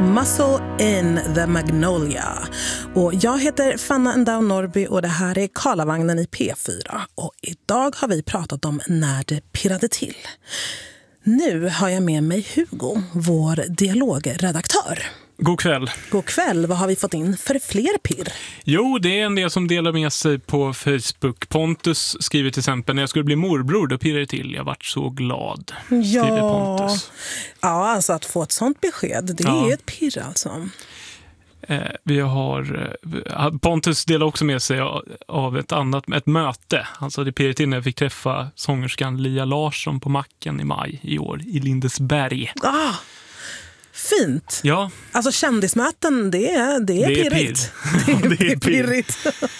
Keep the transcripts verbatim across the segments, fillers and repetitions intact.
Muscle in the Magnolia. Och jag heter Fanna Endau Norby och det här är Karlavagnen i P fyra. Och idag har vi pratat om när det pirrade till. Nu har jag med mig Hugo, vår dialogredaktör. God kväll. God kväll. Vad har vi fått in för fler pirr? Jo, det är en del som delar med sig på Facebook. Pontus skriver till exempel: när jag skulle bli morbror, då pirrade det till. Jag vart så glad. Ja. Skriver Pontus. Ja, alltså att få ett sånt besked, det är ja. ju ett pirr alltså. Eh, vi har... Eh, Pontus delar också med sig av, av ett annat ett möte. Alltså det pirrade till när jag fick träffa sångerskan Lia Larsson på Macken i maj i år i Lindesberg. Ah! Fint. Ja. Alltså kändismöten, det är, det är det pirrigt. Är pirr. Det är, det är pirrigt.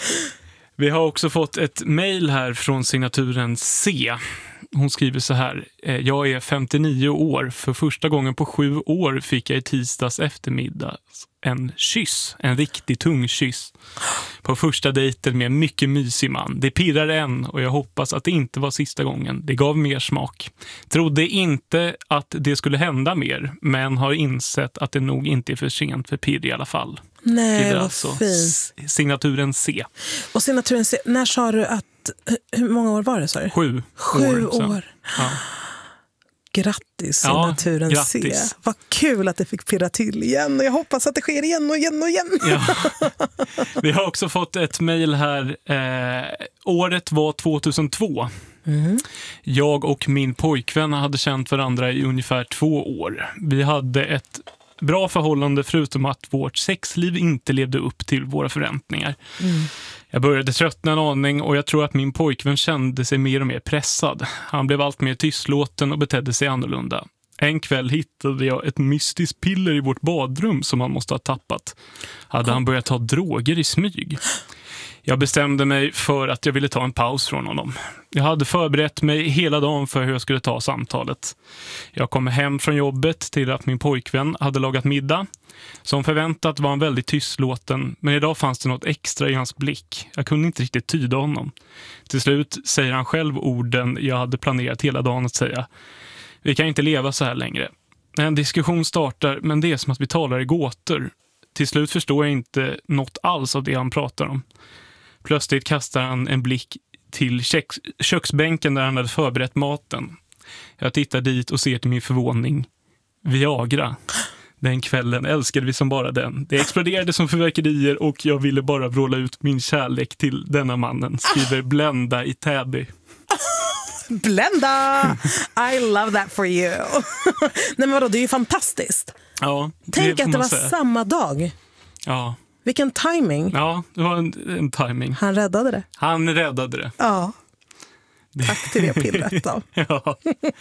Vi har också fått ett mejl här från signaturen C. Hon skriver så här: jag är femtionio år. För första gången på sju år fick jag i tisdags eftermiddag en kyss. En riktig tung kyss. På första dejten med en mycket mysig man. Det pirrar än och jag hoppas att det inte var sista gången. Det gav mer smak. Trodde inte att det skulle hända mer. Men har insett att det nog inte är för sent för pirr i alla fall. Nej, det är vad alltså fint. Signaturen C. Och signaturen C, när sa du att... Hur många år var det, sa du? Sju. Sju år. år. Ja. Grattis, signaturen ja, C. grattis. Vad kul att det fick pirra till igen. Och jag hoppas att det sker igen och igen och igen. Ja. Vi har också fått ett mejl här. Eh, året var tjugohundratvå. Mm. Jag och min pojkvän hade känt varandra i ungefär två år. Vi hade ett bra förhållande förutom att vårt sexliv inte levde upp till våra förväntningar. Mm. Jag började tröttna en aning och jag tror att min pojkvän kände sig mer och mer pressad. Han blev allt mer tystlåten och betedde sig annorlunda. En kväll hittade jag ett mystiskt piller i vårt badrum som han måste ha tappat. Hade han börjat ta droger i smyg? Jag bestämde mig för att jag ville ta en paus från honom. Jag hade förberett mig hela dagen för hur jag skulle ta samtalet. Jag kom hem från jobbet till att min pojkvän hade lagat middag. Som förväntat var han väldigt tystlåten, men idag fanns det något extra i hans blick. Jag kunde inte riktigt tyda honom. Till slut säger han själv orden jag hade planerat hela dagen att säga. Vi kan inte leva så här längre. En diskussion startar, men det är som att vi talar i gåtor. Till slut förstår jag inte något alls av det han pratar om. Plötsligt kastar han en blick till köks- köksbänken där han hade förberett maten. Jag tittar dit och ser till min förvåning Viagra. Den kvällen älskade vi som bara den. Det exploderade som fyrverkerier och jag ville bara vråla ut min kärlek till denna mannen, skriver Blenda i Täby. Blenda! I love that for you. Nej men vadå, det är ju fantastiskt. Ja, tänk det att det var säga. samma dag. Ja. Vilken timing. Ja, det var en, en timing. Han räddade det. Han räddade det. Ja. Tack till det pillret då. Ja.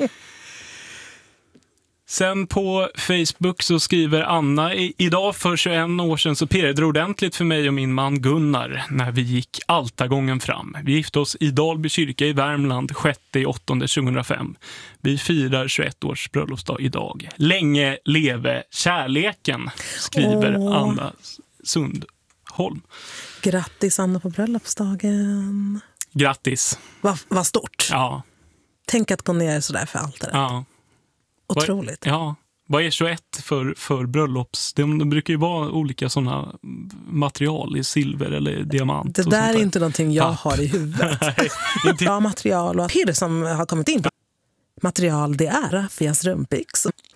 Sen på Facebook så skriver Anna: I, idag för tjugoett år sedan så pirrade det ordentligt för mig och min man Gunnar när vi gick altargången fram. Vi gifte oss i Dalby kyrka i Värmland sjätte åttonde tjugohundrafem. Vi firar tjugoett års bröllopsdag idag. Länge leve kärleken, skriver oh. Anna Sundholm. Grattis Anna på bröllopsdagen. Grattis. Vad va stort. Ja. Tänk att gå ner sådär för altaret. Ja. Otroligt. Ja, vad är tjugoett för, för bröllops? De, de brukar ju vara olika sådana material i silver eller diamant. Det där är där. inte någonting jag Papp. har i huvudet. Nej, inte. Ja, material och pirr som har kommit in. Material, det är Raffias rumpbyxor.